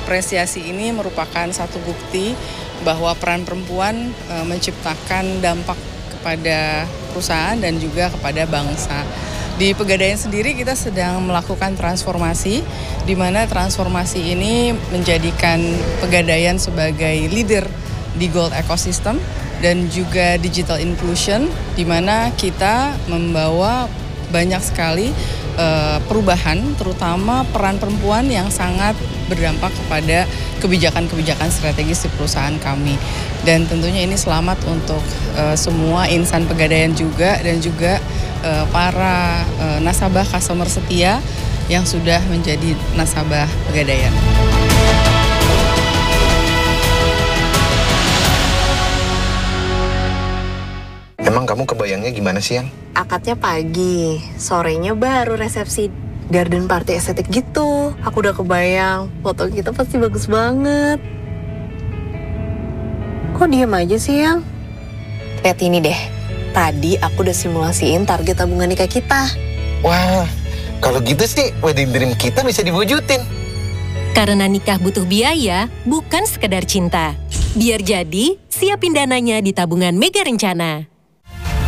apresiasi ini merupakan satu bukti bahwa peran perempuan menciptakan dampak kepada perusahaan dan juga kepada bangsa. Di Pegadaian sendiri kita sedang melakukan transformasi, di mana transformasi ini menjadikan Pegadaian sebagai leader di gold ecosystem dan juga digital inclusion, di mana kita membawa banyak sekali perubahan, terutama peran perempuan yang sangat berdampak kepada kebijakan-kebijakan strategis di perusahaan kami. Dan tentunya ini selamat untuk semua insan Pegadaian juga dan juga para nasabah customer setia yang sudah menjadi nasabah Pegadaian. Emang kamu kebayangnya gimana sih, Yang? Akadnya pagi, sorenya baru resepsi. Garden party estetik gitu. Aku udah kebayang, foto kita pasti bagus banget. Kok diem aja sih, Yang? Lihat ini deh. Tadi aku udah simulasiin target tabungan nikah kita. Wah, kalau gitu sih wedding dream kita bisa diwujudin. Karena nikah butuh biaya, bukan sekedar cinta. Biar jadi, siapin dananya di tabungan Mega Rencana.